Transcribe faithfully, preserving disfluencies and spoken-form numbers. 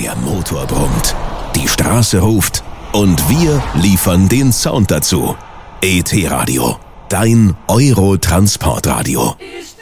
Der Motor brummt, die Straße ruft und wir liefern den Sound dazu. E T Radio, dein Euro-Transportradio.